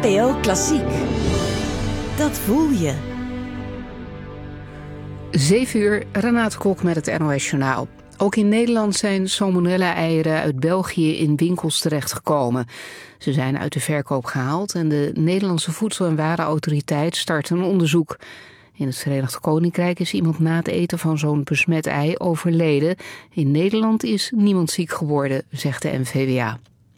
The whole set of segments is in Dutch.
NPO Klassiek. Dat voel je. 7 uur, Renate Kok met het NOS Journaal. Ook in Nederland zijn salmonella-eieren uit België in winkels terechtgekomen. Ze zijn uit de verkoop gehaald en de Nederlandse Voedsel- en Warenautoriteit start een onderzoek. In het Verenigd Koninkrijk is iemand na het eten van zo'n besmet ei overleden. In Nederland is niemand ziek geworden, zegt de NVWA.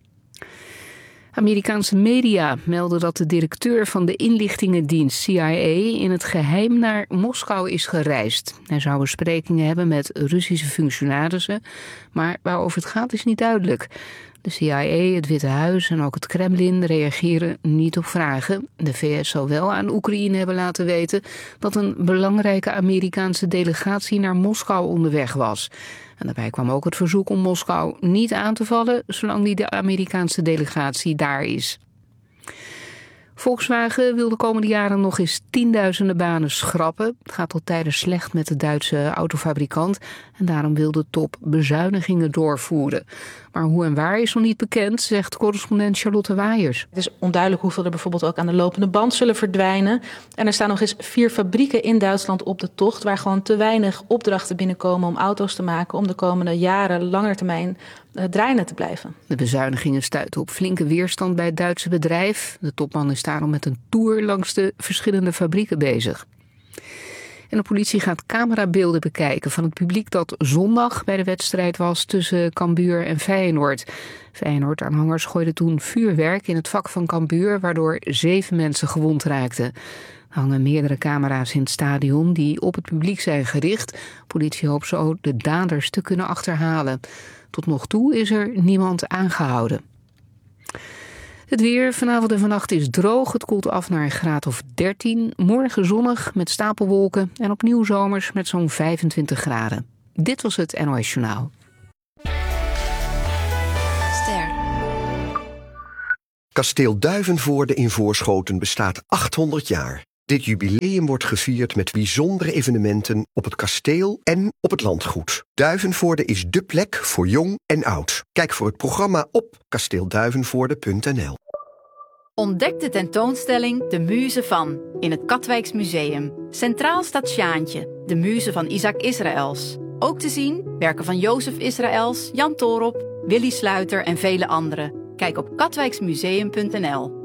Amerikaanse media melden dat de directeur van de inlichtingendienst CIA in het geheim naar Moskou is gereisd. Hij zou besprekingen hebben met Russische functionarissen, maar waarover het gaat is niet duidelijk. De CIA, het Witte Huis en ook het Kremlin reageren niet op vragen. De VS zou wel aan Oekraïne hebben laten weten dat een belangrijke Amerikaanse delegatie naar Moskou onderweg was. En daarbij kwam ook het verzoek om Moskou niet aan te vallen zolang de Amerikaanse delegatie daar is. Volkswagen wil de komende jaren nog eens tienduizenden banen schrappen. Het gaat al tijden slecht met de Duitse autofabrikant en daarom wil de top bezuinigingen doorvoeren. Maar hoe en waar is nog niet bekend, zegt correspondent Charlotte Waaiers. Het is onduidelijk hoeveel er bijvoorbeeld ook aan de lopende band zullen verdwijnen. En er staan nog eens 4 fabrieken in Duitsland op de tocht waar gewoon te weinig opdrachten binnenkomen om auto's te maken om de komende jaren langer termijn draaiende te blijven. De bezuinigingen stuiten op flinke weerstand bij het Duitse bedrijf. De topman is daarom met een tour langs de verschillende fabrieken bezig. En de politie gaat camerabeelden bekijken van het publiek dat zondag bij de wedstrijd was tussen Cambuur en Feyenoord. Feyenoord-aanhangers gooiden toen vuurwerk in het vak van Cambuur, waardoor 7 mensen gewond raakten. Er hangen meerdere camera's in het stadion die op het publiek zijn gericht. Politie hoopt zo de daders te kunnen achterhalen. Tot nog toe is er niemand aangehouden. Het weer vanavond en vannacht is droog. Het koelt af naar een graad of 13. Morgen zonnig met stapelwolken en opnieuw zomers met zo'n 25 graden. Dit was het NOS Journaal. Ster. Kasteel Duivenvoorde in Voorschoten bestaat 800 jaar. Dit jubileum wordt gevierd met bijzondere evenementen op het kasteel en op het landgoed. Duivenvoorde is dé plek voor jong en oud. Kijk voor het programma op kasteelduivenvoorde.nl. Ontdek de tentoonstelling De Muze van in het Katwijks Museum. Centraal staat Sjaantje, de muze van Isaac Israëls. Ook te zien werken van Jozef Israëls, Jan Toorop, Willy Sluiter en vele anderen. Kijk op katwijksmuseum.nl.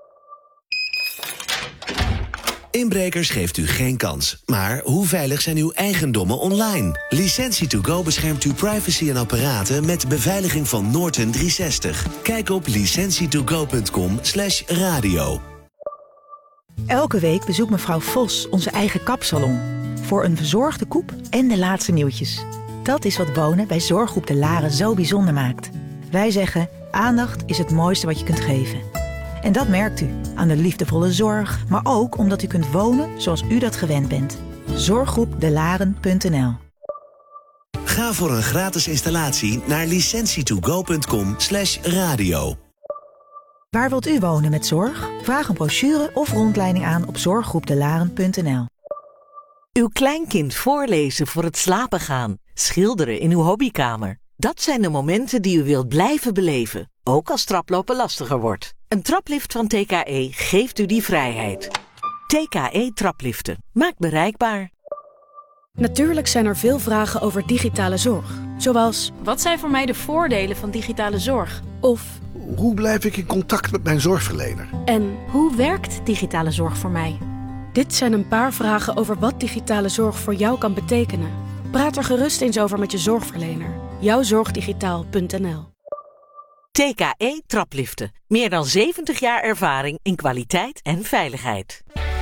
Inbrekers geeft u geen kans. Maar hoe veilig zijn uw eigendommen online? Licentie2Go beschermt uw privacy en apparaten met beveiliging van Norton 360. Kijk op licentietogo.com/radio. Elke week bezoekt mevrouw Vos onze eigen kapsalon. Voor een verzorgde koep en de laatste nieuwtjes. Dat is wat wonen bij Zorggroep De Laren zo bijzonder maakt. Wij zeggen, aandacht is het mooiste wat je kunt geven. En dat merkt u aan de liefdevolle zorg, maar ook omdat u kunt wonen zoals u dat gewend bent. Zorggroepdelaren.nl. Ga voor een gratis installatie naar licentietogo.com/radio. Waar wilt u wonen met zorg? Vraag een brochure of rondleiding aan op zorggroepdelaren.nl. Uw kleinkind voorlezen voor het slapen gaan. Schilderen in uw hobbykamer. Dat zijn de momenten die u wilt blijven beleven, ook als traplopen lastiger wordt. Een traplift van TKE geeft u die vrijheid. TKE Trapliften. Maakt bereikbaar. Natuurlijk zijn er veel vragen over digitale zorg. Zoals, wat zijn voor mij de voordelen van digitale zorg? Of, hoe blijf ik in contact met mijn zorgverlener? En, hoe werkt digitale zorg voor mij? Dit zijn een paar vragen over wat digitale zorg voor jou kan betekenen. Praat er gerust eens over met je zorgverlener. Jouwzorgdigitaal.nl. TKE Trapliften. Meer dan 70 jaar ervaring in kwaliteit en veiligheid.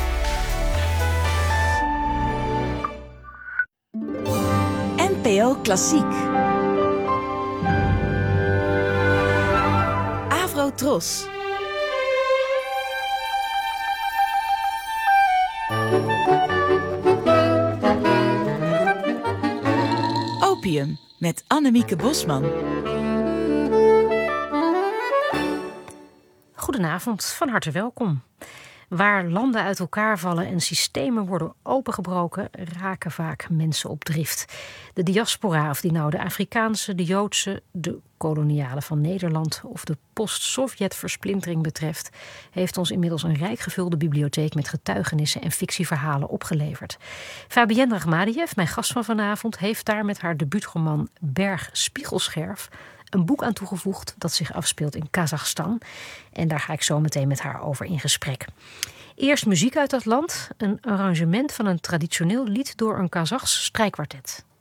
NPO Klassiek. Avrotros. Opium met Annemieke Bosman. Goedenavond, van harte welkom. Waar landen uit elkaar vallen en systemen worden opengebroken, raken vaak mensen op drift. De diaspora, of die nou de Afrikaanse, de Joodse, de kolonialen van Nederland of de post-Sovjet-versplintering betreft, heeft ons inmiddels een rijk gevulde bibliotheek met getuigenissen en fictieverhalen opgeleverd. Fabienne Rahmadiev, mijn gast van vanavond, heeft daar met haar debuutroman Berg Spiegelscherf een boek aan toegevoegd dat zich afspeelt in Kazachstan. En daar ga ik zo meteen met haar over in gesprek. Eerst muziek uit dat land, een arrangement van een traditioneel lied door een Kazachs strijkkwartet.